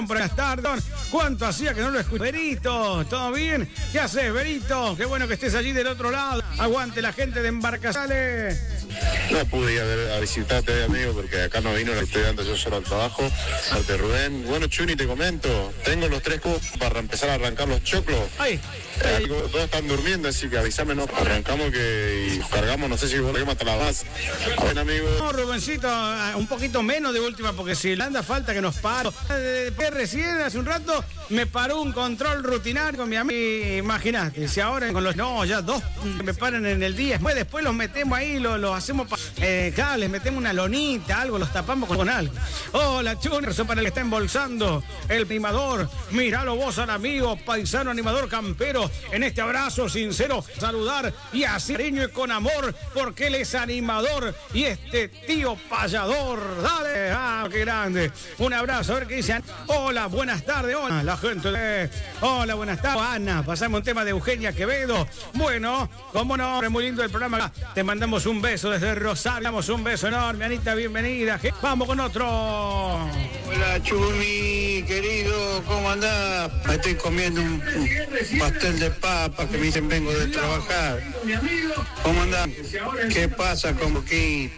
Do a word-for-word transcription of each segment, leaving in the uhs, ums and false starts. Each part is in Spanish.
Buenas tardes. ¿Cuánto hacía que no lo escuché? Berito, ¿todo bien? ¿Qué haces, Berito? Qué bueno que estés allí del otro lado. Aguante la gente de Embarcaciones. No pude ir a, ver, a visitarte, amigo, porque acá no vino, le estoy dando yo solo al trabajo. Arte Rubén. Bueno, Chuni, te comento. Tengo los tres cubos para empezar a arrancar los choclos. Ay. Eh, todos están durmiendo, así que avísame, ¿no? Arrancamos que y cargamos, no sé si volvemos hasta la base. A ver, amigo. No, Rubencito, un poquito menos de última, porque si le anda falta que nos paro. Recién, hace un rato, me paró un control rutinario con mi amigo. Imagínate, si ahora con los... No, ya dos me paran en el día. Después, después los metemos ahí, los, los hacemos... Eh, claro, les metemos una lonita, algo, los tapamos con, con algo. Hola, Chuner, son para el que está embolsando el animador. Míralo vos al amigo, paisano animador campero. En este abrazo sincero, saludar y así cariño y con amor, porque él es animador y este tío payador. Dale, ah, qué grande. Un abrazo, a ver qué dicen. Hola, buenas tardes, hola, la gente de... Hola, buenas tardes, Ana. Pasamos un tema de Eugenia Quevedo. Bueno, cómo no, es muy lindo el programa. Te mandamos un beso desde Rosario. Damos un beso enorme, Anita, bienvenida. Vamos con otro. Hola, Chumi, querido, ¿cómo andás? Me estoy comiendo un, un pastel de papa que me dicen vengo de trabajar. ¿Cómo andás? ¿Qué pasa con Boquín?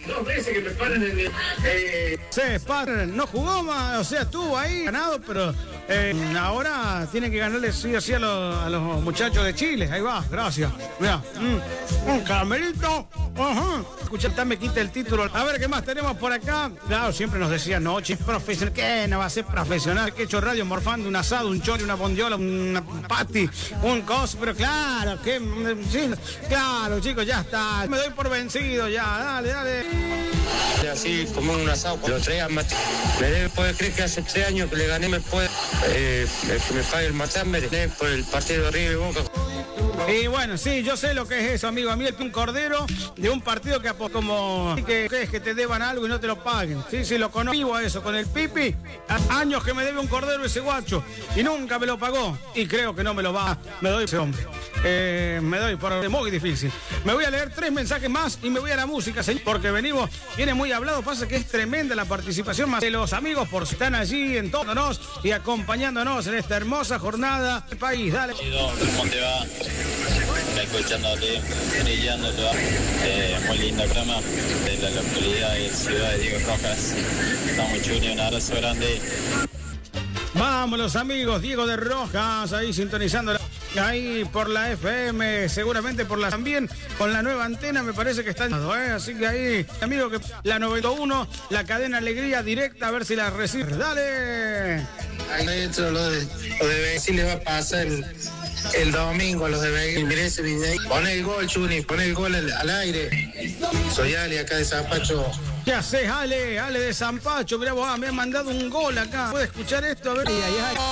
Se Sparta no jugó más, o sea, estuvo ahí ganado, pero eh, ahora tiene que ganarle sí o sí a los, a los muchachos de Chile. Ahí va, gracias. Mira, mm, un caramelito. Ajá. Escucha, me quita el título. A ver, ¿qué más tenemos por acá? Claro, siempre nos decían, no, chis, profesional. ¿Qué? No va a ser profesional. Que he hecho radio morfando un asado, un chori, una bondiola, una patty, un cos, pero claro, que sí, claro, chicos, ya está. Me doy por vencido ya, dale, dale. Así como un asado, lo traía me debe poder creer que hace tres años que le gané, me puede eh, que me pague el matambre por el partido de River y Boca. Y bueno, sí, yo sé lo que es eso, amigo. A mí el un cordero de un partido que como que es que te deban algo y no te lo paguen. Sí, sí, lo conozco a eso con el Pipi. Años que me debe un cordero ese guacho y nunca me lo pagó. Y creo que no me lo va. Me doy ese hombre. Eh, me doy por es muy difícil. Me voy a leer tres mensajes más y me voy a la música, señor, porque venimos, viene muy hablado. Pasa que es tremenda la participación más de los amigos por si están allí en todos y acompañándonos en esta hermosa jornada del país. Dale. ¿Cómo te va? Escuchándote, brillando todo. Eh, muy lindo programa de la localidad y ciudad de Diego Rojas. Estamos chulos, un abrazo grande. Vamos los amigos, Diego de Rojas, ahí sintonizando ahí por la F M, seguramente por la también, con la nueva antena me parece que están, ¿eh? Así que ahí, amigo, que la noventa y uno, la cadena Alegría directa, a ver si la recibe. ¡Dale! Ahí lo de, lo de si les va a pasar el, el domingo a los de Vega. Miré ese video. Pon el gol, Chuni, pon el gol al, al aire. Soy Ali, acá de Zapacho. ¿Qué haces, Ale? Ale de Zampacho. Mirá vos, me han mandado un gol acá. ¿Puedes escuchar esto? A ver. Ay, ay, ay.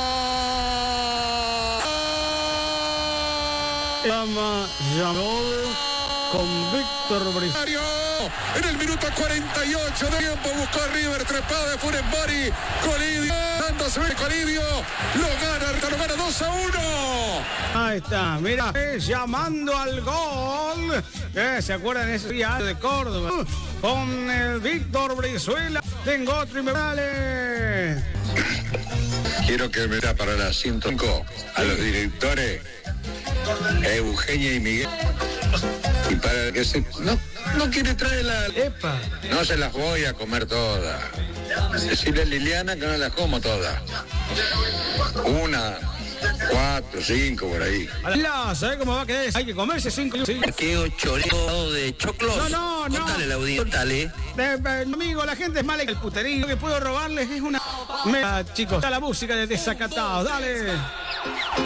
Llama, llamó con Víctor Brizuela. En el minuto cuarenta y ocho de tiempo buscó a River, trepada de Funes Mori. Colidio, dándose el Colidio. Lo gana, lo gana dos a uno. Ahí está, mira, eh, llamando al gol. Eh, ¿Se acuerdan ese día de Córdoba? Con el Víctor Brizuela. Tengo otro y me vale. Quiero que me da para la ciento cinco a los directores Eugenia y Miguel. Y para que se... No, no quiere traer la... Epa. No se las voy a comer todas. Decirle a Liliana que no las como todas. Una, cuatro, cinco, por ahí. La, ¿sabes cómo va a quedar? Hay que comerse cinco. Sí. Qué chorizo de choclos. No, no, no. Contale, Laudí, contale. Eh, eh, amigo, la gente es mala. El puterío lo que puedo robarles es una... Me... Ah, chicos, está la música de Desacatados. Dale.